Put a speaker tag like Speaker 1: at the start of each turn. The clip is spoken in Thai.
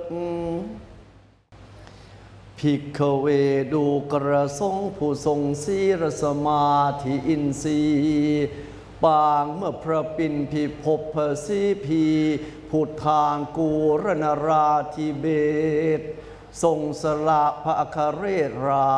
Speaker 1: ภิกขเวดูกระทรงผู้ทรงศีลสมาธิอินทรีย์ปางเมื่อพระปิณพิภพพสีพีพุทธางกูรณราธิเบศทรงสละพระอัครเรศรา